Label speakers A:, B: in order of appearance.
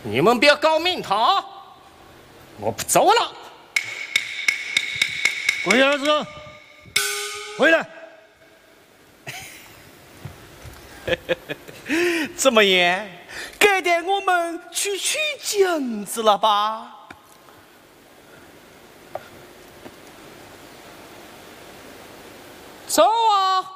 A: 你们别搞名堂，我不走了。
B: 龟儿子，回来！
C: 怎么样？该带我们去取镜子了吧？
A: 走啊！